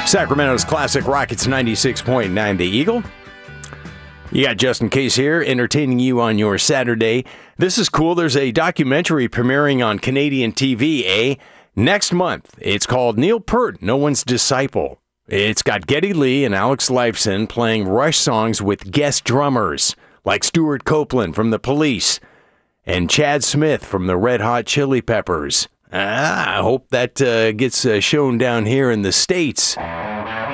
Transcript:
Sacramento's classic Rockets 96.9 The Eagle. You got Justin Case here, entertaining you on your Saturday. This is cool. There's a documentary premiering on Canadian TV, next month. It's called Neil Peart, No One's Disciple. It's got Geddy Lee and Alex Lifeson playing Rush songs with guest drummers, like Stuart Copeland from The Police and Chad Smith from the Red Hot Chili Peppers. I hope that gets shown down here in the States.